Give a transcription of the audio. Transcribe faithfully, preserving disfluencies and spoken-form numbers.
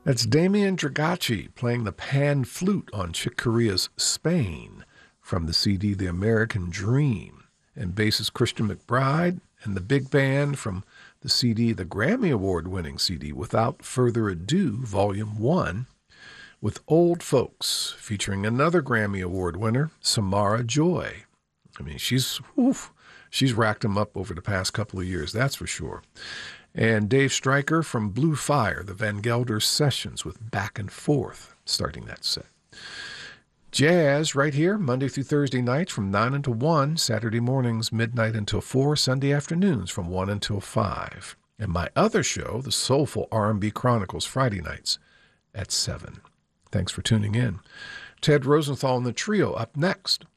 That's Damian Dragacci playing the pan flute on Chick Corea's Spain from the C D The American Dream, and bassist Christian McBride and the big band from the C D, the Grammy Award-winning C D, Without Further Ado, Volume one, with Old Folks, featuring another Grammy Award winner, Samara Joy. I mean, she's oof, she's racked them up over the past couple of years, that's for sure. And Dave Stryker from Blue Fire, the Van Gelder Sessions with Back and Forth, starting that set. Jazz right here, Monday through Thursday nights from nine until one, Saturday mornings, midnight until four, Sunday afternoons from one until five. And my other show, the Soulful R and B Chronicles, Friday nights at seven. Thanks for tuning in. Ted Rosenthal and the Trio up next.